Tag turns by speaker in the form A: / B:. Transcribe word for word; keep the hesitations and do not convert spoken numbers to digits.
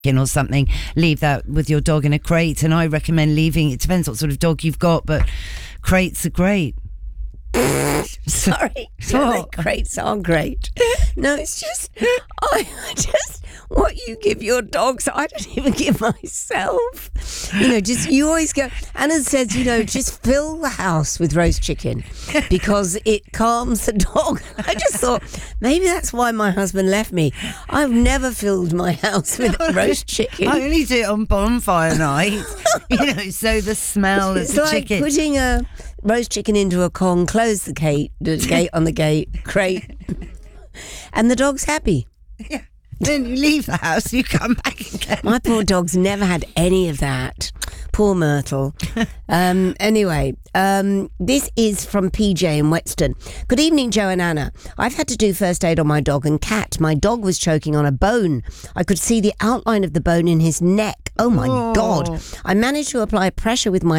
A: or something, leave that with your dog in a crate. And I recommend leaving, it depends what sort of dog you've got, but crates are great.
B: Sorry, no, crates are great. No, it's just, I just, what you give your dogs, I don't even give myself. You know, just, you always go, Anna says, you know, just fill the house with roast chicken because it calms the dog. I just thought, maybe that's why my husband left me. I've never filled my house with roast chicken.
A: I only do it on bonfire night, you know, so the smell
B: It's
A: of the
B: like
A: chicken.
B: putting a roast chicken into a Kong, close the gate, the gate on the gate, crate, and the dog's happy.
A: Yeah. Then you leave the house, you come back again.
B: My poor dog's never had any of that. Poor Myrtle. Um, anyway, um, this is from P J in Whetstone. Good evening, Joe and Anna. I've had to do first aid on my dog and cat. My dog was choking on a bone. I could see the outline of the bone in his neck. Oh, my
A: Oh.
B: God. I managed to apply pressure with my